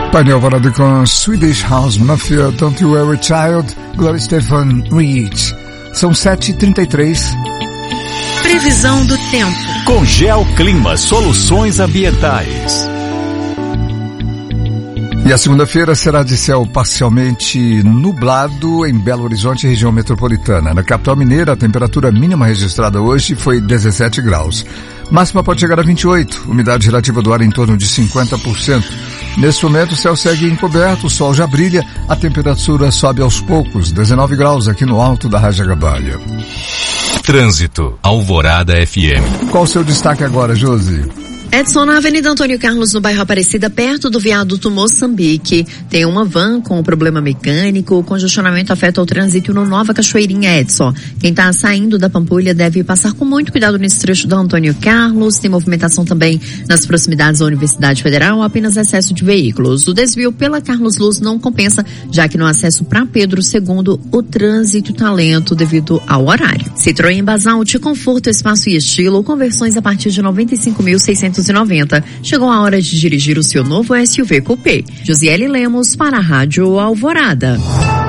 Painel Alvorada com Swedish House Mafia, Don't You Worry Child, Gloria Stefan, Reach. São 7h33. Previsão do tempo. Com Geoclima Soluções Ambientais. E a segunda-feira será de céu parcialmente nublado em Belo Horizonte, região metropolitana. Na capital mineira, a temperatura mínima registrada hoje foi 17 graus. Máxima pode chegar a 28, umidade relativa do ar em torno de 50%. Nesse momento, o céu segue encoberto, o sol já brilha, a temperatura sobe aos poucos, 19 graus aqui no alto da Rajagabalha. Trânsito, Alvorada FM. Qual o seu destaque agora, Josi? Edson, na Avenida Antônio Carlos, no bairro Aparecida, perto do viaduto Moçambique, tem uma van com problema mecânico. O congestionamento afeta o trânsito no Nova Cachoeirinha, Edson. Quem está saindo da Pampulha deve passar com muito cuidado nesse trecho da Antônio Carlos. Tem movimentação também nas proximidades da Universidade Federal, apenas excesso de veículos. O desvio pela Carlos Luz não compensa, já que no acesso para Pedro II, o trânsito está lento devido ao horário. Citroën Basalt, conforto, espaço e estilo, conversões a partir de 95.690. Chegou a hora de dirigir o seu novo SUV Coupé. Josiele Lemos para a Rádio Alvorada.